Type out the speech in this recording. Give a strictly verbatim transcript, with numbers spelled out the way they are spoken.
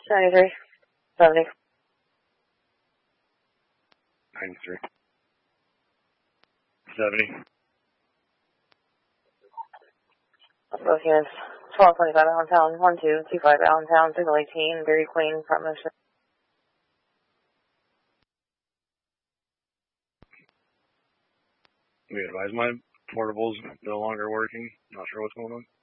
ninety-three. seventy. ninety-three. seventy. Both units. twelve twenty-five Allentown. one two two five Allentown. Signal eighteen. Dairy Queen. Front motion. We advise my portable's no longer working. Not sure what's going on.